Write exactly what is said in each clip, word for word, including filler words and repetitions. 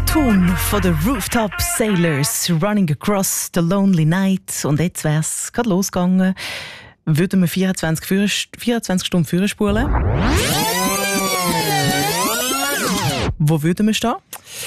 Tune von den Rooftop Sailors, Running Across the Lonely Night. Und jetzt wäre es gerade losgegangen. Würden wir vierundzwanzig, vierundzwanzig Stunden vorspulen? Wo würden wir stehen?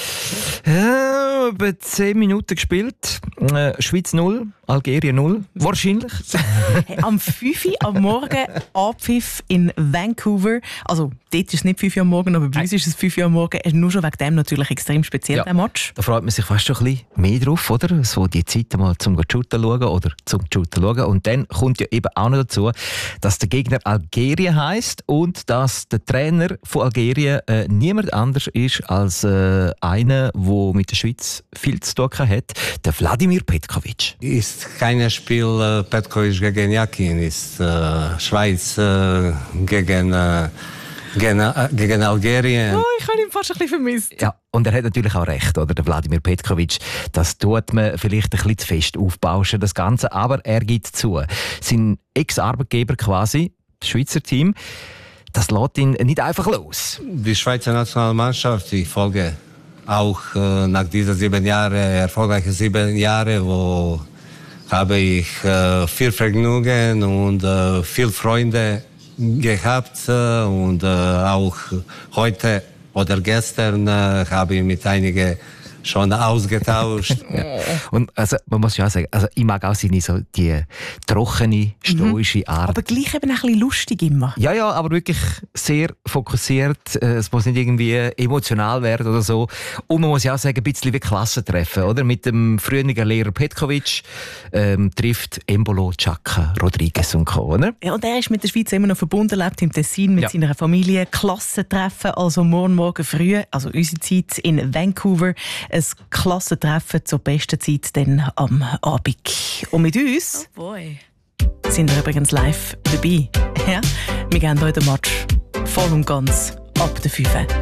Ja, über zehn Minuten gespielt. Äh, Schweiz null, Algerien null. Wahrscheinlich. Hey, am fünf Uhr am Morgen Abpfiff in Vancouver. Also, dort ist es nicht fünf Uhr am Morgen, aber bei uns ist es fünf Uhr am Morgen. Nur schon wegen dem natürlich extrem speziell, ja, der Match. Da freut man sich fast schon ein bisschen mehr drauf, oder? So die Zeit mal zum Shooten schauen oder zum Shooten schauen. Und dann kommt ja eben auch noch dazu, dass der Gegner Algerien heisst und dass der Trainer von Algerien äh, niemand anders ist als äh, einer, der mit der Schweiz viel zu tun hat, der Wladimir Petkovic. Ist kein Spiel äh, Petkovic gegen Jakin, ist äh, Schweiz äh, gegen, äh, gegen, äh, gegen Algerien. Oh, ich habe ihn fast ein bisschen vermisst. Ja, und er hat natürlich auch recht, oder? Der Wladimir Petkovic. Das tut man vielleicht ein bisschen zu fest aufbauschen, das Ganze, aber er gibt zu. Sein Ex-Arbeitgeber quasi, das Schweizer Team, das lässt ihn nicht einfach los. Die Schweizer Nationalmannschaft, ich folge auch äh, nach diesen sieben Jahren, erfolgreichen sieben Jahren, wo habe ich äh, viel Vergnügen und äh, viel Freunde gehabt äh, und äh, auch heute oder gestern äh, habe ich mit einigen schon ausgetauscht. Ja. Und also, man muss ja auch sagen, also ich mag auch seine so die trockene, stoische mhm. Art. Aber gleich eben ein bisschen lustig immer. Ja, ja, aber wirklich sehr fokussiert. Es muss nicht irgendwie emotional werden oder so. Und man muss ja auch sagen, ein bisschen wie Klassentreffen, oder? Mit dem früheren Lehrer Petkovic ähm, trifft Embolo, Xhaka, Rodriguez und Co., oder? Ja, und er ist mit der Schweiz immer noch verbunden, lebt im Tessin mit ja. seiner Familie. Klassentreffen, also morgen, morgen früh, also unsere Zeit in Vancouver. Ein Klassentreffen zur besten Zeit dann am Abend. Und mit uns oh boy. sind wir übrigens live dabei. Ja? Wir geben heute den Match voll und ganz ab der fünf.